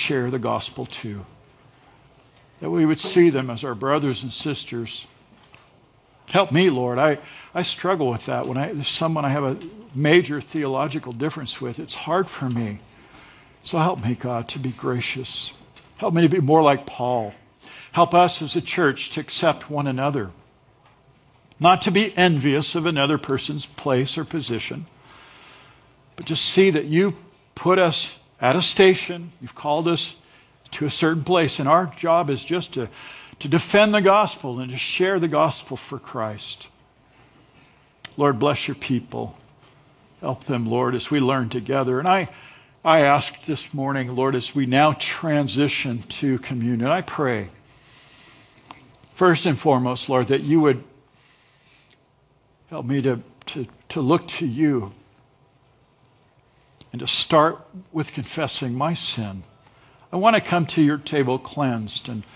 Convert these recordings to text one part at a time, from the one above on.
share the gospel to. That we would see them as our brothers and sisters. Help me, Lord. I struggle with that. When there's someone I have a major theological difference with, it's hard for me. So help me, God, to be gracious. Help me to be more like Paul. Help us as a church to accept one another. Not to be envious of another person's place or position, but to see that you put us at a station. You've called us to a certain place, and our job is just to defend the gospel and to share the gospel for Christ. Lord, bless your people. Help them, Lord, as we learn together. And I ask this morning, Lord, as we now transition to communion, I pray, first and foremost, Lord, that you would help me to look to you and to start with confessing my sin. I want to come to your table cleansed and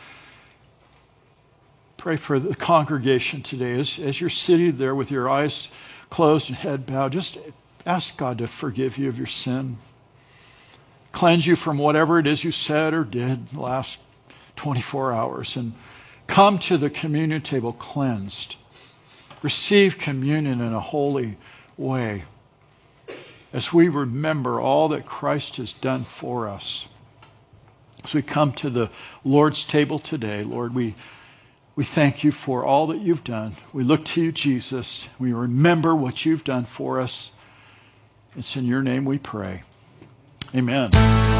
pray for the congregation today. As you're sitting there with your eyes closed and head bowed, just ask God to forgive you of your sin. Cleanse you from whatever it is you said or did the last 24 hours. And come to the communion table cleansed. Receive communion in a holy way as we remember all that Christ has done for us. As we come to the Lord's table today, Lord, we thank you for all that you've done. We look to you, Jesus. We remember what you've done for us. It's in your name we pray. Amen.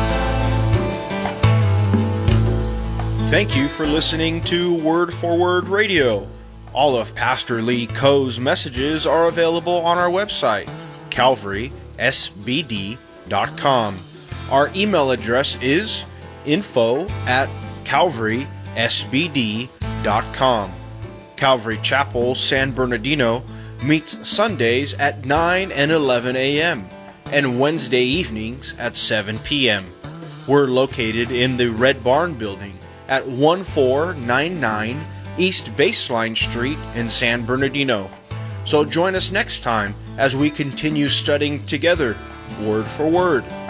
Thank you for listening to Word for Word Radio. All of Pastor Lee Coe's messages are available on our website, calvarysbd.com. Our email address is info@calvarysbd.com. Calvary Chapel, San Bernardino meets Sundays at 9 and 11 a.m. and Wednesday evenings at 7 p.m. We're located in the Red Barn Building at 1499 East Baseline Street in San Bernardino. So join us next time as we continue studying together, Word for Word.